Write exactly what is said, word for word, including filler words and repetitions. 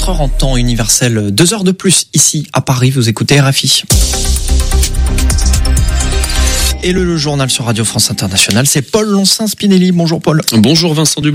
quatre heures en temps universel, deux heures de plus ici à Paris, vous écoutez R F I. Et le, le journal sur Radio France Internationale, c'est Paul Loncin-Spinelli. Bonjour Paul. Bonjour Vincent Dublanc.